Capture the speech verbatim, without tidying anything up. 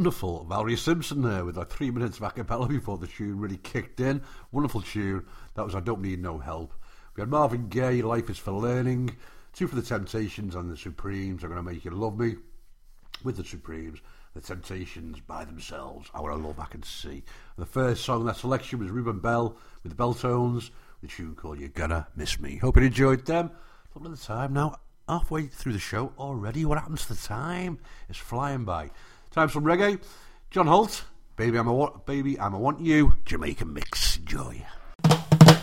wonderful Valerie Simpson there with like three minutes of a cappella before the tune really kicked in. Wonderful tune. That was I Don't Need No Help. We had Marvin Gaye, Life is for Learning. Two for the Temptations and the Supremes, Are Gonna Make You Love Me. With the Supremes, the Temptations by themselves, Our Love I Can See. And the first song in that selection was Ruben Bell with the Belltones, with a tune called You're Gonna Miss Me. Hope you enjoyed them. Look at the time now, halfway through the show already. What happens to the time? It's flying by. Time for some reggae. John Holt, Baby I'm a, Baby I'm a Want You, Jamaican Mix. Enjoy.